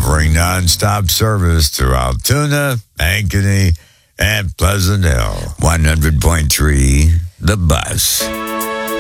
offering non-stop service through Altoona, Ankeny, and Pleasant Hill. 100.3, The Bus.